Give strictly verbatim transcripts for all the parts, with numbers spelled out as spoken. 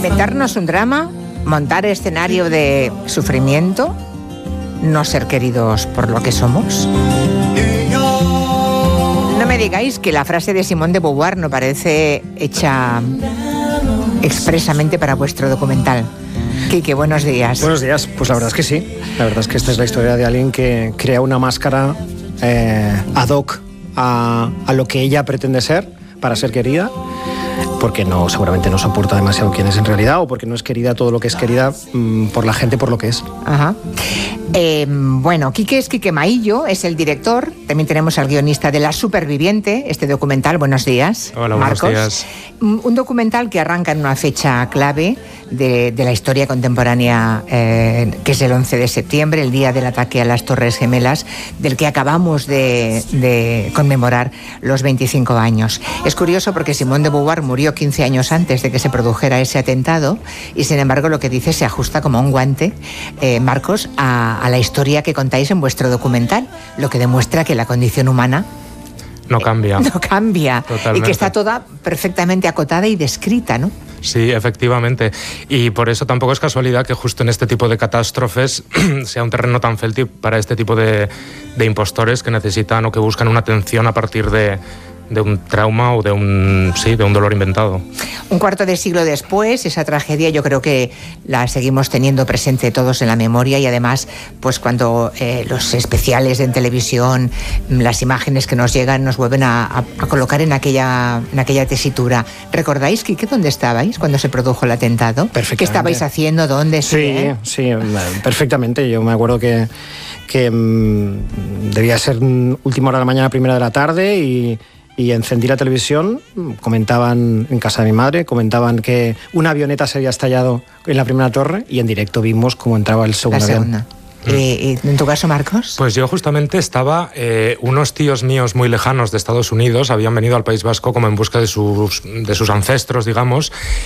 Inventarnos un drama, montar escenario de sufrimiento, no ser queridos por lo que somos. No me digáis que la frase de Simone de Beauvoir no parece hecha expresamente para vuestro documental. Quique, buenos días. Buenos días, pues la verdad es que sí. La verdad es que esta es la historia de alguien que crea una máscara eh, ad hoc a, a lo que ella pretende ser para ser querida, porque no, seguramente no soporta demasiado quién es en realidad, o porque no es querida todo lo que es querida mmm, por la gente, por lo que es. Ajá. Eh, bueno, Quique es Quique Maillo, es el director. También tenemos al guionista de La Superviviente, este documental. Buenos días. Hola, Marcos. Buenos días. Un documental que arranca en una fecha clave de, de la historia contemporánea, eh, que es el once de septiembre, el día del ataque a las Torres Gemelas, del que acabamos de, de conmemorar los veinticinco años. Es curioso porque Simone de Beauvoir murió quince años antes de que se produjera ese atentado y, sin embargo, lo que dice se ajusta como un guante, eh, Marcos, a, a la historia que contáis en vuestro documental, lo que demuestra que la condición humana no cambia. No cambia. Totalmente. Y que está toda perfectamente acotada y descrita, ¿no? Sí, efectivamente. Y por eso tampoco es casualidad que justo en este tipo de catástrofes sea un terreno tan fértil para este tipo de, de impostores que necesitan o que buscan una atención a partir de, de un trauma o de un, sí, de un dolor inventado. Un cuarto de siglo después, esa tragedia yo creo que la seguimos teniendo presente todos en la memoria, y además, pues cuando eh, los especiales en televisión, las imágenes que nos llegan nos vuelven a, a, a colocar en aquella, en aquella tesitura. ¿Recordáis, Quique, dónde estabais cuando se produjo el atentado? Perfectamente. ¿Qué estabais haciendo? ¿Dónde? Sí, ¿eh? sí, perfectamente. Yo me acuerdo que, que mmm, debía ser última hora de la mañana, primera de la tarde, y... Y encendí la televisión, comentaban en casa de mi madre, comentaban que una avioneta se había estallado en la primera torre, y en directo vimos cómo entraba el segundo La avión. segunda. ¿Y en tu caso, Marcos? Pues yo justamente estaba, eh, unos tíos míos muy lejanos de Estados Unidos habían venido al País Vasco como en busca de sus, de sus ancestros, digamos,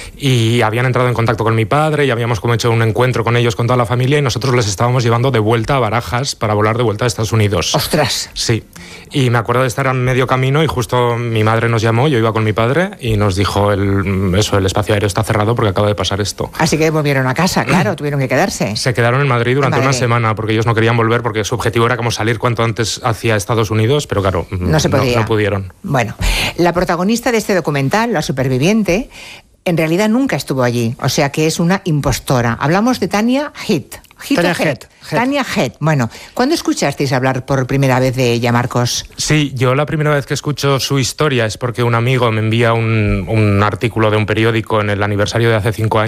y habían entrado en contacto con mi padre y habíamos como hecho un encuentro con ellos, con toda la familia, y nosotros les estábamos llevando de vuelta a Barajas para volar de vuelta a Estados Unidos. ¡Ostras! Sí, y me acuerdo de estar a medio camino y justo mi madre nos llamó, yo iba con mi padre y nos dijo, el, eso, el espacio aéreo está cerrado porque acaba de pasar esto. Así que volvieron a casa, claro, tuvieron que quedarse. Se quedaron en Madrid durante Madrid. una semana porque ellos no querían volver porque su objetivo era como salir cuanto antes hacia Estados Unidos, pero claro, no se podía. No, no pudieron. Bueno, la protagonista de este documental, La Superviviente, en realidad nunca estuvo allí, o sea que es una impostora. Hablamos de Tania Head. Tania Head. Tania Head. Bueno, ¿cuándo escuchasteis hablar por primera vez de ella, Marcos? Sí, yo la primera vez que escucho su historia es porque un amigo me envía un, un artículo de un periódico en el aniversario de hace cinco años